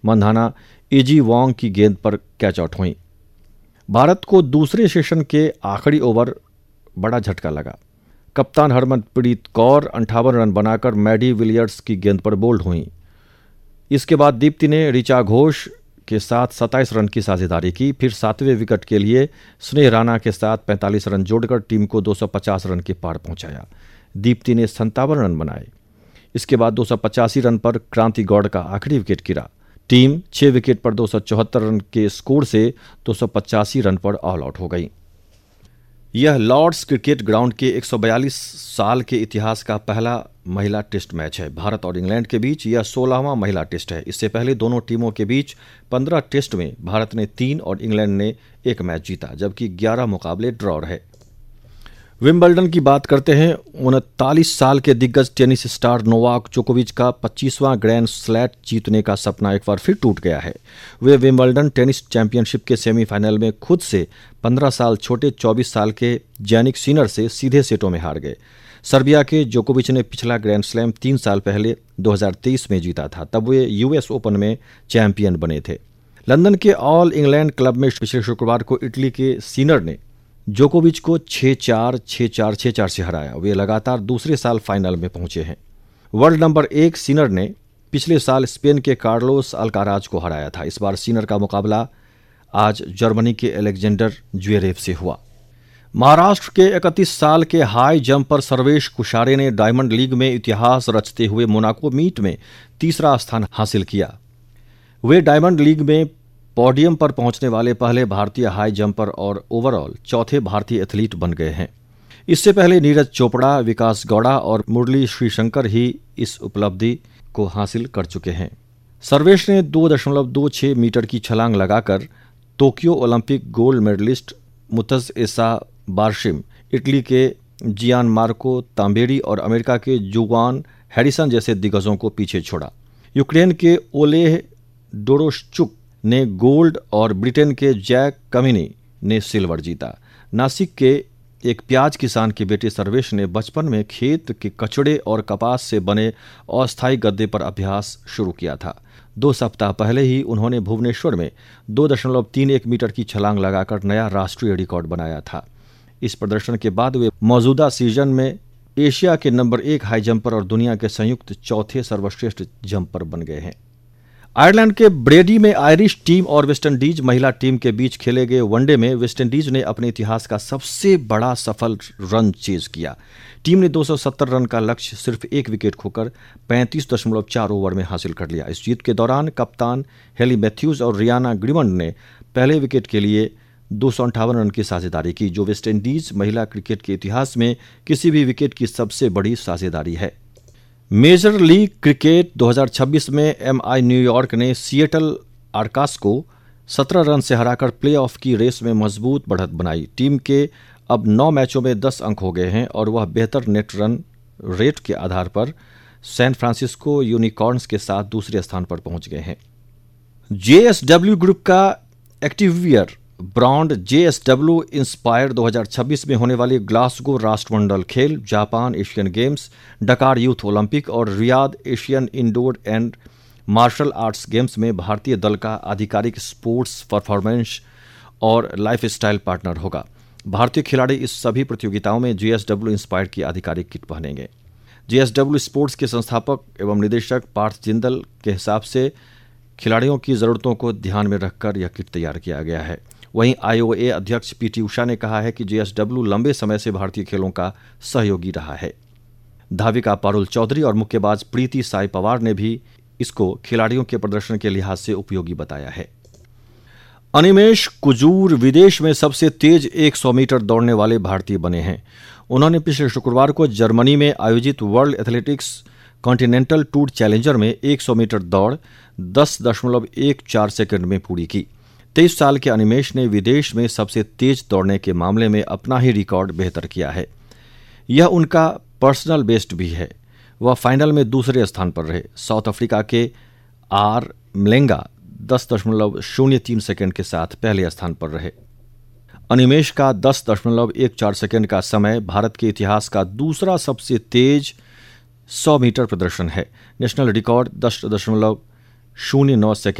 मंधाना एजी Wong की गेंद पर कैच आउट हुई। भारत को दूसरे सेशन के आखिरी ओवर बड़ा झटका लगा। कप्तान हरमनप्रीत कौर 58 रन बनाकर मैडी विलियर्स की गेंद पर बोल्ड हुई। इसके बाद दीप्ति ने ऋचा घोष के साथ 27 रन की साझेदारी की। फिर 7वें विकेट के लिए स्नेह राणा के साथ 45 रन जोड़कर टीम को 250 रन के पार पहुंचाया। दीप्ति ने 57 रन बनाए। इसके बाद 285 रन पर क्रांति गौड़ का आखिरी विकेट गिरा। टीम 6 विकेट पर 274 रन के स्कोर से 285 रन पर ऑल आउट हो गई। यह लॉर्ड्स क्रिकेट ग्राउंड के 142 साल के इतिहास का पहला महिला टेस्ट मैच है। भारत और इंग्लैंड के बीच यह 16वां महिला टेस्ट है। इससे पहले दोनों टीमों के बीच 15 टेस्ट में भारत ने 3 और इंग्लैंड ने 1 मैच जीता, जबकि 11 मुकाबले ड्रॉ रहे। विंबलडन की बात करते हैं। 39 साल के दिग्गज टेनिस स्टार नोवाक जोकोविच का 25वां ग्रैंड स्लैम जीतने का सपना एक बार फिर टूट गया है। वे विंबलडन टेनिस चैंपियनशिप के सेमीफाइनल में खुद से 15 साल छोटे 24 साल के जैनिक सिनर से सीधे सेटों में हार गए। सर्बिया के जोकोविच ने पिछला ग्रैंड स्लैम 3 साल पहले 2023 में जीता था। तब वे यूएस ओपन में चैंपियन बने थे। लंदन के ऑल इंग्लैंड क्लब में पिछले शुक्रवार को इटली के सिनर ने जोकोविच को 6-4, 6-4, 6-4 से हराया। वे लगातार दूसरे साल फाइनल में पहुंचे हैं। वर्ल्ड नंबर 1 सिनर ने पिछले साल स्पेन के कार्लोस अल्काराज को हराया था। इस बार सिनर का मुकाबला आज जर्मनी के अलेक्जेंडर ज्वेरेव से हुआ। महाराष्ट्र के 31 साल के हाई जंपर सर्वेश कुशारे ने डायमंड लीग में इतिहास रचते हुए मोनाको मीट में तीसरा स्थान हासिल किया। वे डायमंड लीग में पोडियम पर पहुंचने वाले पहले भारतीय हाई जंपर और ओवरऑल चौथे भारतीय एथलीट बन गए हैं। इससे पहले नीरज चोपड़ा, विकास गौड़ा और मुरली श्रीशंकर ही इस उपलब्धि को हासिल कर चुके हैं। सर्वेश ने 2.26 मीटर की छलांग लगाकर Tokyo Olympic gold medallist मुतज़ बारशिम, Italy के जियान मार्को तांबेरी और अमेरिका के जुवान हैरिसन जैसे दिग्गजों को पीछे छोड़ा। यूक्रेन के ओलेह डोरोशचुक ने गोल्ड और ब्रिटेन के जैक कमिनी ने सिल्वर जीता। नासिक के एक प्याज किसान के बेटे सर्वेश ने बचपन में खेत के कचड़े और कपास से बने अस्थायी गद्दे पर अभ्यास शुरू किया था। 2 सप्ताह पहले ही उन्होंने भुवनेश्वर में 2.31 मीटर की छलांग लगाकर नया राष्ट्रीय रिकॉर्ड बनाया था। इस प्रदर्शन के बाद वे मौजूदा सीजन में एशिया के नंबर 1 हाई जंपर और दुनिया के संयुक्त चौथे सर्वश्रेष्ठ जंपर बन गए हैं। आयरलैंड के ब्रेडी में आयरिश टीम और वेस्टइंडीज महिला टीम के बीच खेले गए वनडे में वेस्टइंडीज ने अपने इतिहास का सबसे बड़ा सफल रन चेज किया। टीम ने 270 रन का लक्ष्य सिर्फ 1 विकेट खोकर 35.4 ओवर में हासिल कर लिया। इस जीत के दौरान कप्तान हेली मैथ्यूज और रियाना ग्रिमंड ने पहले विकेट के लिए 258 रन की साझेदारी की, जो वेस्टइंडीज महिला क्रिकेट के इतिहास में किसी भी विकेट की सबसे बड़ी साझेदारी है। मेजर लीग क्रिकेट 2026 में एमआई न्यूयॉर्क ने सिएटल आर्कास को 17 रन से हराकर प्लेऑफ की रेस में मजबूत बढ़त बनाई। टीम के अब 9 मैचों में 10 अंक हो गए हैं और वह बेहतर नेट रन रेट के आधार पर सैन फ्रांसिस्को यूनिकॉर्न्स के साथ दूसरे स्थान पर पहुंच गए हैं। जेएसडब्ल्यू ग्रुप का एक्टिवियर ब्रांड जेएसडब्ल्यू इंस्पायर 2026 में होने वाली ग्लासगो राष्ट्रमंडल खेल, जापान एशियन गेम्स, डकार यूथ ओलंपिक और Riyadh Asian indoor and martial arts games में भारतीय दल का आधिकारिक स्पोर्ट्स परफॉर्मेंस और लाइफस्टाइल पार्टनर होगा। भारतीय खिलाड़ी इस सभी प्रतियोगिताओं में जेएसडब्ल्यू इंस्पायर की आधिकारिक किट पहनेंगे। जेएसडब्ल्यू स्पोर्ट्स के संस्थापक एवं निदेशक पार्थ जिंदल के हिसाब से खिलाड़ियों की जरूरतों को ध्यान में रखकर यह किट तैयार किया गया है। वहीं आईओए अध्यक्ष पीटी उषा ने कहा है कि जेएसडब्ल्यू लंबे समय से भारतीय खेलों का सहयोगी रहा है। धाविका पारुल चौधरी और मुक्केबाज प्रीति साई पवार ने भी इसको खिलाड़ियों के प्रदर्शन के लिहाज से उपयोगी बताया है। अनिमेश कुजूर विदेश में सबसे तेज 100 मीटर दौड़ने वाले भारतीय बने हैं। उन्होंने पिछले शुक्रवार को जर्मनी में आयोजित world athletics continental tour challenger में 100 मीटर दौड़ 10.14 सेकंड में पूरी की। 23 साल के अनिमेश ने विदेश में सबसे तेज दौड़ने के मामले में अपना ही रिकॉर्ड बेहतर किया है। यह उनका पर्सनल बेस्ट भी है। वह फाइनल में दूसरे स्थान पर रहे। साउथ अफ्रीका के आर मलेंगा 10.03 सेकंड के साथ पहले स्थान पर रहे। अनिमेश का 10.14 सेकंड का समय भारत के इतिहास का दूसरा सबसे तेज 100 मीटर प्रदर्शन है। National record 10.09 second